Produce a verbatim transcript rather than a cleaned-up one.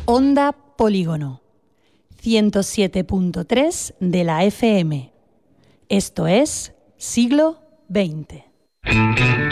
Onda Polígono, ciento siete punto tres de la F M. Esto es Siglo veinte.